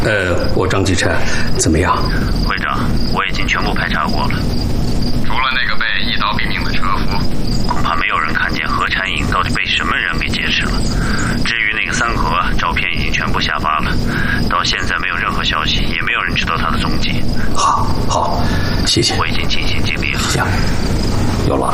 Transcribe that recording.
我张继琛怎么样？ 会长，我已经全部排查过了， 除了那个被一刀毙命的车夫， 恐怕没有人看见何产颖到底被什么人给劫持了。至于那个三河，照片已经全部下发了，到现在没有任何消息，也没有人知道他的踪迹。 好，谢谢。 我已经尽心尽力了。 行。